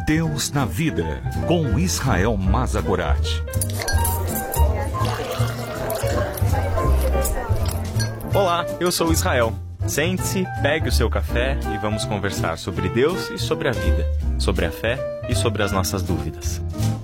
Deus na vida, com Israel Mazagorat. Olá, eu sou Israel. Sente-se, pegue o seu café e vamos conversar sobre Deus e sobre a vida, sobre a fé e sobre as nossas dúvidas.